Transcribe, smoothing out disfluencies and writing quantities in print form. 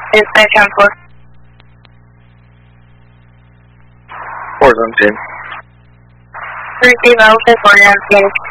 Dispatch on 4. 4's on scene. Receive Alpha 4 on scene.